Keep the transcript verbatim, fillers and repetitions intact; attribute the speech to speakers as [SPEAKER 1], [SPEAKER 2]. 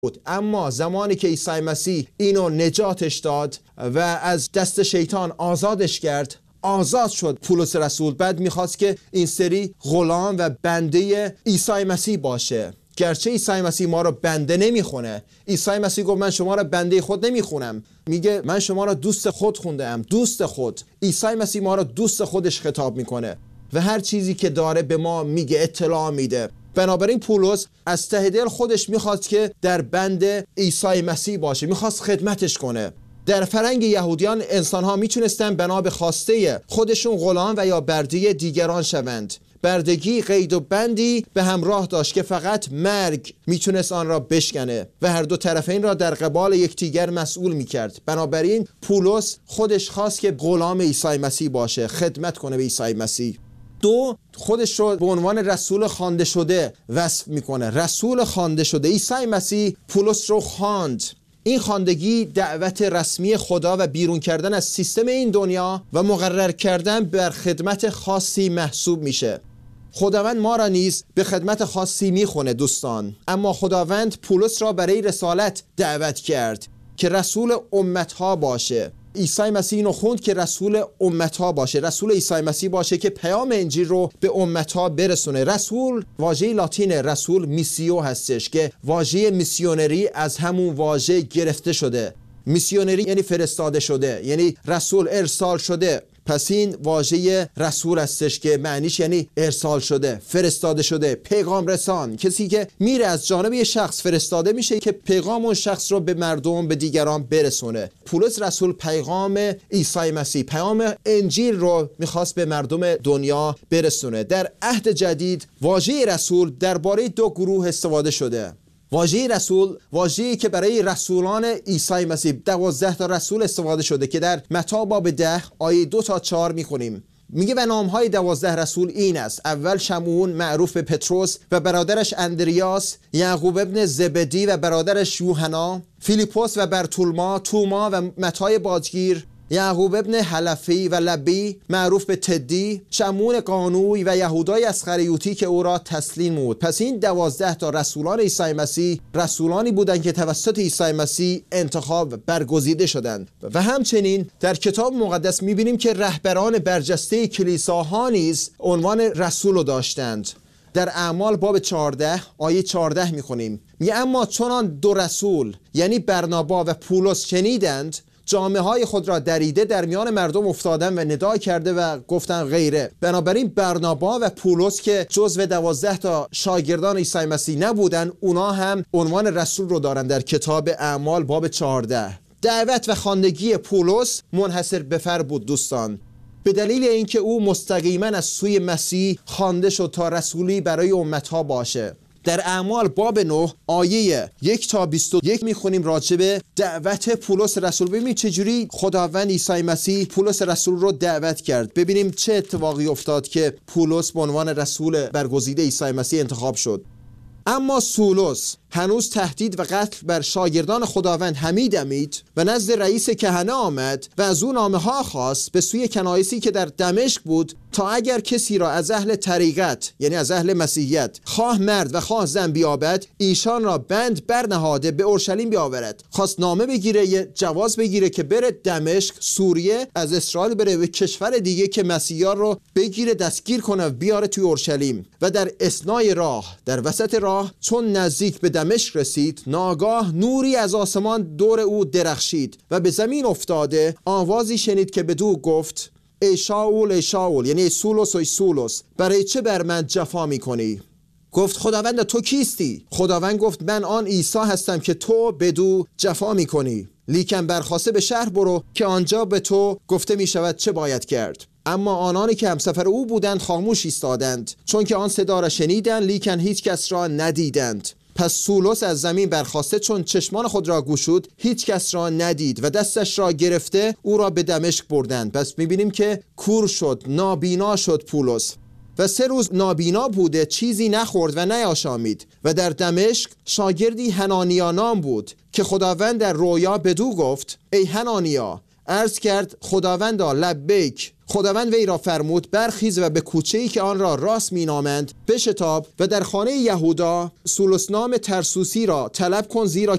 [SPEAKER 1] بود. اما زمانی که عیسی مسیح اینو نجاتش داد و از دست شیطان آزادش کرد، آزاد شد پولس رسول. بعد میخواست که این سری غلام و بنده عیسی مسیح باشه. گرچه عیسی مسیح ما رو بنده نمیخونه. عیسی مسیح گفت من شما رو بنده خود نمیخونم، میگه من شما رو دوست خود خوندم. دوست خود. عیسی مسیح ما رو دوست خودش خطاب میکنه و هر چیزی که داره به ما میگه، اطلاع میده. بنابراین پولس از ته دل خودش میخواست که در بند عیسی مسیح باشه، میخواست خدمتش کنه. در فرهنگ یهودیان انسانها میتونستن بنا به خواسته خودشون غلام و یا برده دیگران شوند. بردگی قید و بندی به همراه داشت که فقط مرگ میتونست آن را بشکنه و هر دو طرفین را در قبال یکدیگر مسئول میکرد. بنابراین پولس خودش خواست که غلام عیسی مسیح باشه، خدمت کنه به عیسی مسیح. دو، خودش رو به عنوان رسول خوانده شده وصف میکنه. رسول خوانده شده. عیسی مسیح پولس رو خواند. این خواندگی دعوت رسمی خدا و بیرون کردن از سیستم این دنیا و مقرر کردن بر خدمت خاصی محسوب میشه. خداوند ما را نیز به خدمت خاصی میخونه دوستان، اما خداوند پولس را برای رسالت دعوت کرد که رسول امتها باشه. عیسی مسیح اینو خوند که رسول امتها باشه، رسول عیسی مسیح باشه که پیام انجیل رو به امتها برسونه. رسول واژه لاتین رسول میسیو هستش که واژه میسیونری از همون واژه گرفته شده. میسیونری یعنی فرستاده شده، یعنی رسول ارسال شده. پس این واژه رسول هستش که معنیش یعنی ارسال شده، فرستاده شده، پیغام رسان، کسی که میره از جانب یه شخص فرستاده میشه که پیغام اون شخص رو به مردم، به دیگران برسونه. پولس رسول پیغام عیسی مسیح، پیام انجیل رو میخواست به مردم دنیا برسونه. در عهد جدید واژه رسول درباره دو گروه استفاده شده. واژه رسول واژه‌ای که برای رسولان عیسی مسیح دوازده تا رسول استفاده شده که در متی باب ده آیه دو تا چهار میخونیم. میگه و نامهای دوازده رسول این است: اول شمعون معروف به پتروس و برادرش اندریاس، یعقوب ابن زبدی و برادرش یوحنا، فیلیپوس و برتولما، توما و متی بازگیر، یعقوب ابن حلفی و لبی معروف به تدی، شمعون قانوی و یهودای اسخریوطی که او را تسلیم بود. پس این دوازده تا رسولان عیسی مسیح رسولانی بودند که توسط عیسی مسیح انتخاب برگزیده شدند. و همچنین در کتاب مقدس میبینیم که رهبران برجسته کلیساها نیز عنوان رسول رو داشتند. در اعمال باب چهارده آیه چهارده میخونیم، میگه اما چنان دو رسول یعنی برنابا و پولس شنیدند، جامه های خود را دریده در میان مردم افتادن و ندا کرده و گفتن غیره. بنابراین برنابا و پولس که جزو دوازده تا شاگردان عیسی مسیح نبودن، اونا هم عنوان رسول رو دارن در کتاب اعمال باب چهارده. دعوت و خواندگی پولس منحصر به فرد بود دوستان، به دلیل اینکه او مستقیما از سوی مسیح خوانده شد تا رسولی برای امتها باشه. در اعمال باب نه آیه یک تا بیست و یک میخونیم راجبه دعوت پولس رسول. ببینیم چجوری خداوند عیسی مسیح پولس رسول رو دعوت کرد. ببینیم چه اتفاقی افتاد که پولس به عنوان رسول برگزیده عیسی مسیح انتخاب شد. اما سولس هنوز تهدید و قتل بر شاگردان خداوند همی دمید و نزد رئیس کهنه آمد و از او نامه ها خواست به سوی کنایسی که در دمشق بود تا اگر کسی را از اهل طریقت یعنی از اهل مسیحیت خواه مرد و خواه زن بیابد، ایشان را بند برنهاده به اورشلیم بیاورد. خواست نامه بگیره، یه جواز بگیره که بره دمشق، سوریه، از اسرائیل بره به کشور دیگه که مسیحیان رو بگیره، دستگیر کنه و بیاره توی اورشلیم. و در اثنای راه، در وسط راه چون نزدیک به دمشق رسید، ناگاه نوری از آسمان دور او درخشید و به زمین افتاده آوازی شنید که بدو گفت ای شاول ای شاول، یعنی ای سولس ای سولس، برای چه بر من جفا میکنی؟ گفت خداوند تو کیستی؟ خداوند گفت من آن عیسی هستم که تو بدو جفا میکنی. لیکن برخاسته به شهر برو که آنجا به تو گفته میشود چه باید کرد. اما آنانی که همسفر او بودند خاموش ایستادند، چون که آن صدا را شنیدند لیکن هیچ کس را ندیدند. پس سولس از زمین برخاسته چون چشمان خود را گشود هیچ کس را ندید و دستش را گرفته او را به دمشق بردند. پس میبینیم که کور شد، نابینا شد پولس و سه روز نابینا بوده، چیزی نخورد و نیاشامید. و در دمشق شاگردی حنانیا نام بود که خداوند در رویا بدو گفت ای حنانیا. عرض کرد خداوندا لبیک. خداوند وی را فرمود برخیز و به کوچه‌ای که آن را راست مینامند بشتاب و در خانه یهودا سولس نام ترسوسی را طلب کن، زیرا